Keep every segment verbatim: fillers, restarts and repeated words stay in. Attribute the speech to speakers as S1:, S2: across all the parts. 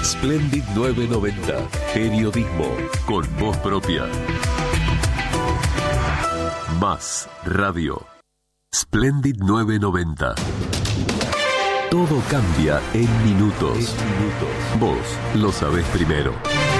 S1: Splendid novecientos noventa. Periodismo con voz propia. Más radio. Splendid novecientos noventa. Todo cambia en minutos. En minutos. Vos lo sabés primero.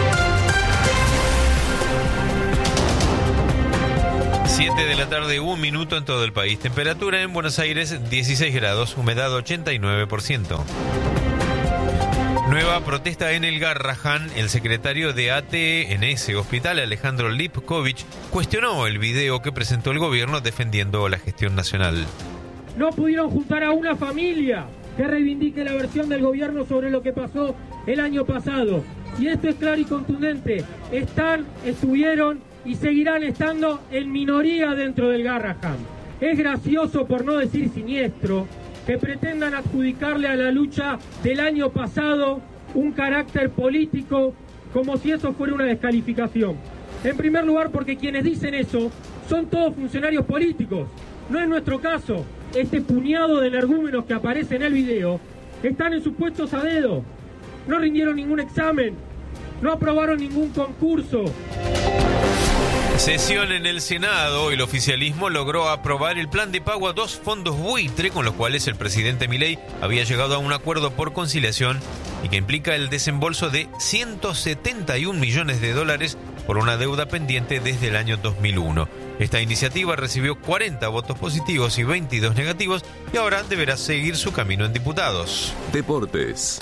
S2: siete de la tarde, un minuto en todo el país. Temperatura en Buenos Aires, dieciséis grados, humedad ochenta y nueve por ciento. Nueva protesta en el Garrahan. El secretario de A T E en ese hospital, Alejandro Lipkovich, cuestionó el video que presentó el gobierno defendiendo la gestión nacional.
S3: No pudieron juntar a una familia que reivindique la versión del gobierno sobre lo que pasó el año pasado. Y esto es claro y contundente. Están, estuvieron y seguirán estando en minoría dentro del Garrahan. Es gracioso, por no decir siniestro, que pretendan adjudicarle a la lucha del año pasado un carácter político como si eso fuera una descalificación. En primer lugar, porque quienes dicen eso son todos funcionarios políticos. No es nuestro caso. Este puñado de energúmenos que aparece en el video están en sus puestos a dedo. No rindieron ningún examen, no aprobaron ningún concurso.
S2: Sesión en el Senado. El oficialismo logró aprobar el plan de pago a dos fondos buitre con los cuales el presidente Milei había llegado a un acuerdo por conciliación y que implica el desembolso de ciento setenta y un millones de dólares por una deuda pendiente desde el año dos mil uno. Esta iniciativa recibió cuarenta votos positivos y veintidós negativos y ahora deberá seguir su camino en diputados.
S1: Deportes.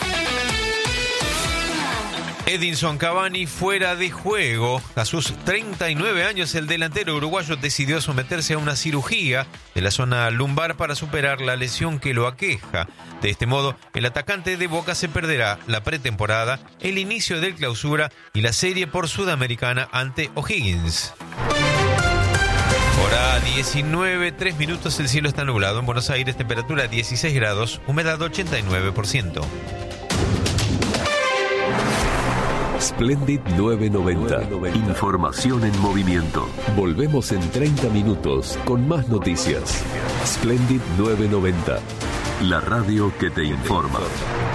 S2: Edinson Cavani fuera de juego. A sus treinta y nueve años, el delantero uruguayo decidió someterse a una cirugía de la zona lumbar para superar la lesión que lo aqueja. De este modo, el atacante de Boca se perderá la pretemporada, el inicio del Clausura y la serie por Sudamericana ante O'Higgins. Hora diecinueve, tres minutos, el cielo está nublado. En Buenos Aires, temperatura dieciséis grados, humedad ochenta y nueve por ciento.
S1: Splendid novecientos noventa. Información en movimiento. Volvemos en treinta minutos con más noticias. Splendid novecientos noventa. La radio que te informa.